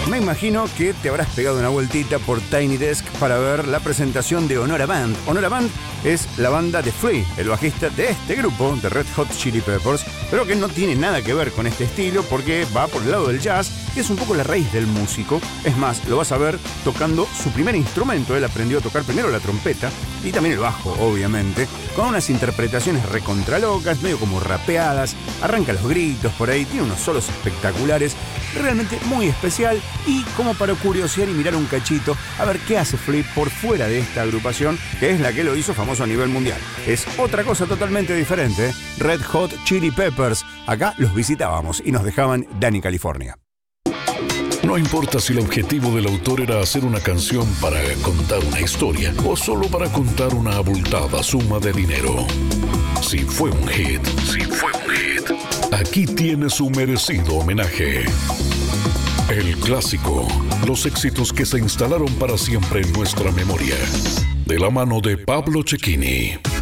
Me imagino que te habrás pegado una vueltita por Tiny Desk para ver la presentación de Honora Band. Honora Band es la banda de Flea, el bajista de este grupo, de Red Hot Chili Peppers, pero que no tiene nada que ver con este estilo porque va por el lado del jazz y es un poco la raíz del músico. Es más, lo vas a ver tocando su primer instrumento. Él aprendió a tocar primero la trompeta y también el bajo, obviamente, con unas interpretaciones recontralocas, medio como rapeadas, arranca los gritos por ahí, tiene unos solos espectaculares, realmente muy especial, y como para curiosear y mirar un cachito a ver qué hace Flea por fuera de esta agrupación, que es la que lo hizo famoso a nivel mundial. Es otra cosa totalmente diferente, ¿eh? Red Hot Chili Peppers, acá los visitábamos y nos dejaban Dani, California. No importa si el objetivo del autor era hacer una canción para contar una historia o solo para contar una abultada suma de dinero. Si fue un hit, aquí tiene su merecido homenaje. El clásico, los éxitos que se instalaron para siempre en nuestra memoria. De la mano de Pablo Cecchini.